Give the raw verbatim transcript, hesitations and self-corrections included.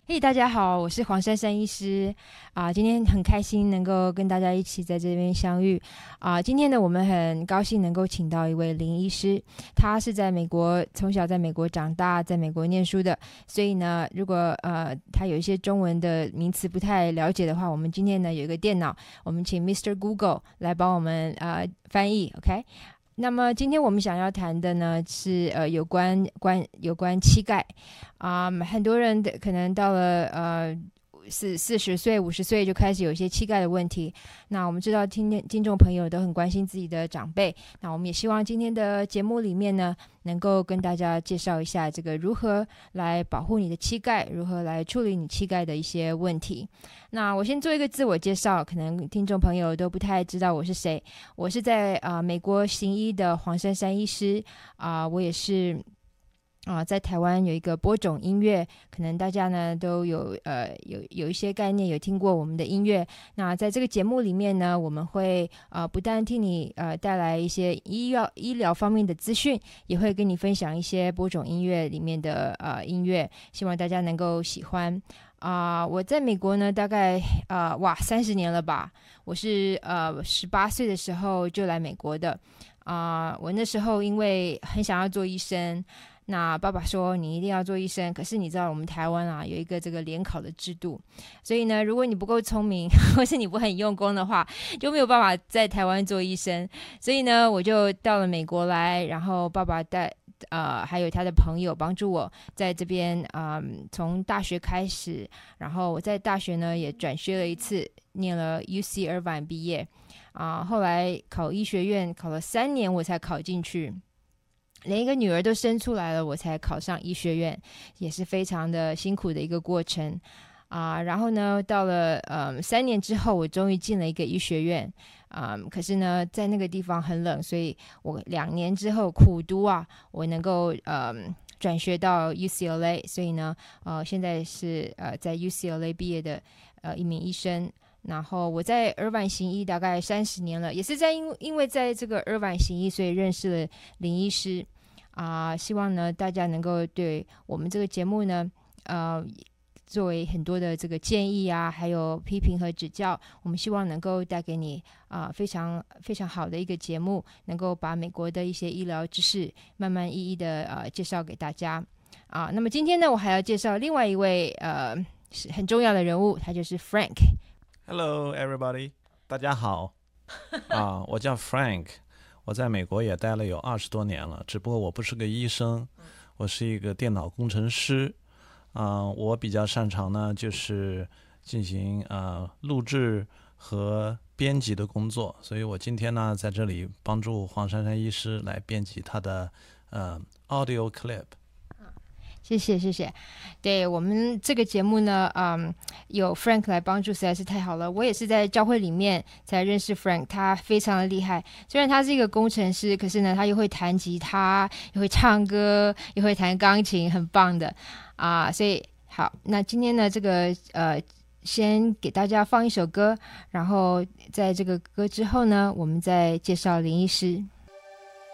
嘿、大家好，我是黄珊珊医师啊、今天很开心能够跟大家一起在这边相遇啊、今天呢，我们很高兴能够请到一位林医师，他是在美国从小在美国长大，在美国念书的，所以呢，如果呃他有一些中文的名词不太了解的话，我们今天呢有一个电脑，我们请 Mister Google 来帮我们呃翻译 ，OK？那么今天我们想要谈的呢是呃有关关有关膝盖啊、嗯很多人的可能到了呃四四十岁五十岁就开始有一些膝盖的问题。那我们知道听听众朋友都很关心自己的长辈，那我们也希望今天的节目里面呢能够跟大家介绍一下这个如何来保护你的膝盖，如何来处理你膝盖的一些问题。那我先做一个自我介绍，可能听众朋友都不太知道我是谁。我是在呃美国行医的黄珊珊医师啊、我也是啊、呃在台湾有一个播种音乐，可能大家呢都有呃有有一些概念，有听过我们的音乐。那在这个节目里面呢，我们会呃不但替你呃带来一些医药医疗方面的资讯，也会跟你分享一些播种音乐里面的呃音乐，希望大家能够喜欢。啊、我在美国呢，大概呃哇三十年了吧。我是呃十八岁的时候就来美国的。啊、我那时候因为很想要做医生，那爸爸说你一定要做医生，可是你知道我们台湾啊有一个这个联考的制度，所以呢，如果你不够聪明，或是你不很用功的话，就没有办法在台湾做医生。所以呢，我就到了美国来，然后爸爸带呃还有他的朋友帮助我在这边啊、嗯从大学开始，然后我在大学呢也转学了一次，念了 U C Irvine 毕业啊、后来考医学院考了三年我才考进去。连一个女儿都生出来了，我才考上医学院，也是非常的辛苦的一个过程啊、然后呢，到了嗯三年之后，我终于进了一个医学院啊、可是呢，在那个地方很冷，所以我两年之后苦读啊，我能够嗯转学到 U C L A， 所以呢，呃，现在是呃在 U C L A 毕业的呃一名医生。然后我在尔湾行医大概三十年了，也是在因因为在这个尔湾行医，所以认识了林医师啊、希望呢大家能够对我们这个节目呢，呃，作为很多的这个建议啊，还有批评和指教，我们希望能够带给你啊、非常非常好的一个节目，能够把美国的一些医疗知识慢慢一一的呃介绍给大家啊、那么今天呢，我还要介绍另外一位呃是很重要的人物，他就是 Frank。 Hello, everybody. 大家好。啊，我叫 Frank，我在美国也待了有二十多年了，只不过我不是个医生，我是一个电脑工程师。啊，我比较擅长呢，就是进行呃录制和编辑的工作，所以我今天呢在这里帮助黄珊珊医师来编辑他的呃 audio clip。 谢谢谢谢，对我们这个节目呢，嗯，有 Frank 来帮助实在是太好了。我也是在教会里面才认识 Frank，他非常的厉害。虽然他是一个工程师，可是呢，他又会弹吉他，又会唱歌，又会弹钢琴，很棒的啊。所以好，那今天呢，这个呃，先给大家放一首歌，然后在这个歌之后呢，我们再介绍林医师。